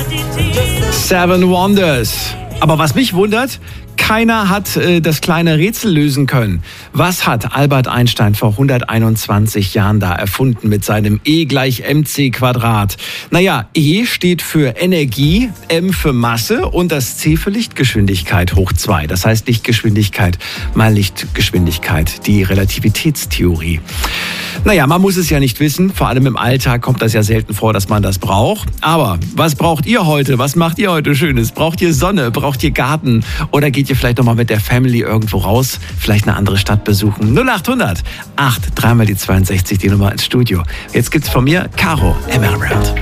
Seven Wonders. Aber was mich wundert, keiner hat das kleine Rätsel lösen können. Was hat Albert Einstein vor 121 Jahren da erfunden mit seinem E = mc²? Naja, E steht für Energie, M für Masse und das C für Lichtgeschwindigkeit hoch 2. Das heißt Lichtgeschwindigkeit mal Lichtgeschwindigkeit, die Relativitätstheorie. Naja, man muss es ja nicht wissen. Vor allem im Alltag kommt das ja selten vor, dass man das braucht. Aber was braucht ihr heute? Was macht ihr heute Schönes? Braucht ihr Sonne? Braucht ihr Garten? Oder geht ihr vielleicht nochmal mit der Family irgendwo raus? Vielleicht eine andere Stadt besuchen? 0800 8 3 mal die 62, die Nummer ins Studio. Jetzt gibt's von mir Caro Emerald.